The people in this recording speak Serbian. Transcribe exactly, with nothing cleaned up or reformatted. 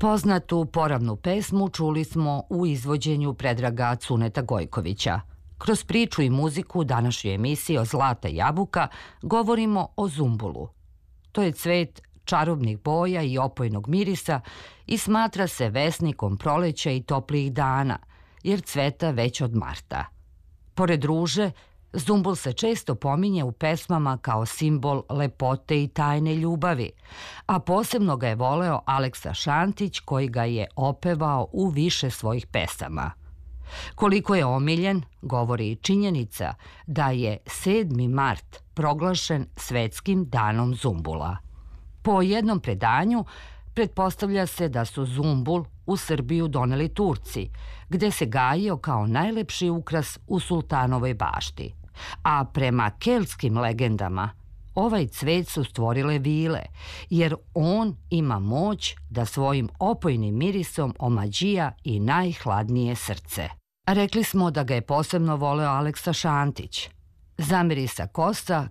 Poznatu poravnu pesmu čuli smo u izvođenju Predraga Cuneta Gojkovića. Kroz priču i muziku u današnjoj emisiji o Zlata jabuka govorimo o zumbulu. To je cvet čarobnih boja i opojnog mirisa i smatra se vesnikom proleća i toplijih dana, jer cveta već od marta. Pored ruže, zumbul se često pominje u pesmama kao simbol lepote i tajne ljubavi, a posebno ga je voleo Aleksa Šantić, koji ga je opevao u više svojih pesama. Koliko je omiljen, govori i činjenica da je sedmi mart proglašen svetskim danom zumbula. Po jednom predanju, pretpostavlja se da su zumbul u Srbiju doneli Turci, gde se gajio kao najlepši ukras u sultanovoj bašti. A prema keltskim legendama, ovaj cvet su stvorile vile, jer on ima moć da svojim opojnim mirisom omađija i najhladnije srce. Rekli smo da ga je posebno voleo Aleksa Šantić. Zamirisa kosa